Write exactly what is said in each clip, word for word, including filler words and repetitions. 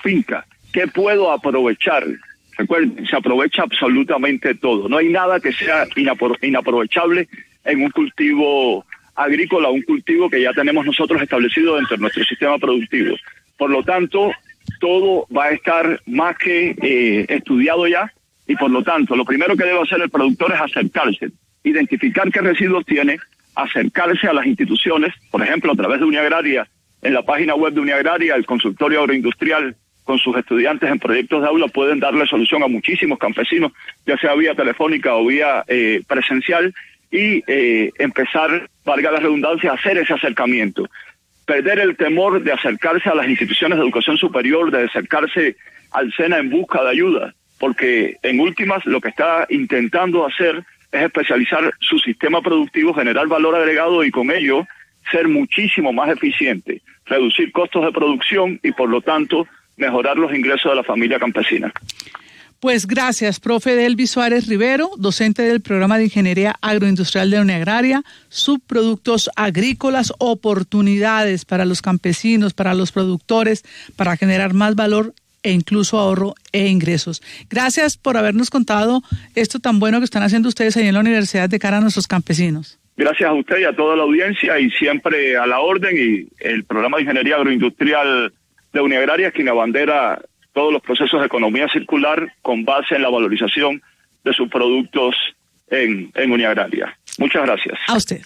finca. ¿Qué puedo aprovechar? Recuerden, se aprovecha absolutamente todo. No hay nada que sea inapro- inaprovechable en un cultivo agrícola, un cultivo que ya tenemos nosotros establecido dentro de nuestro sistema productivo. Por lo tanto, todo va a estar más que eh, estudiado ya, y por lo tanto, lo primero que debe hacer el productor es acercarse, identificar qué residuos tiene, acercarse a las instituciones, por ejemplo, a través de Uniagraria, en la página web de Uniagraria, el consultorio agroindustrial, con sus estudiantes en proyectos de aula, pueden darle solución a muchísimos campesinos, ya sea vía telefónica o vía eh, presencial, y eh, empezar, valga la redundancia, a hacer ese acercamiento. Perder el temor de acercarse a las instituciones de educación superior, de acercarse al SENA en busca de ayuda, porque en últimas lo que está intentando hacer es especializar su sistema productivo, generar valor agregado y con ello ser muchísimo más eficiente, reducir costos de producción y por lo tanto mejorar los ingresos de la familia campesina. Pues gracias, profe Delvis Suárez Rivero, docente del programa de Ingeniería Agroindustrial de Uniagraria, subproductos agrícolas, oportunidades para los campesinos, para los productores, para generar más valor e incluso ahorro e ingresos. Gracias por habernos contado esto tan bueno que están haciendo ustedes ahí en la universidad de cara a nuestros campesinos. Gracias a usted y a toda la audiencia y siempre a la orden, y el programa de Ingeniería Agroindustrial de Uniagraria es quien abandera todos los procesos de economía circular con base en la valorización de sus productos en, en Uniagraria. Muchas gracias. A usted.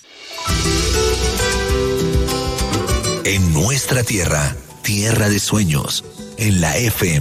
En nuestra tierra, tierra de sueños, en la F M.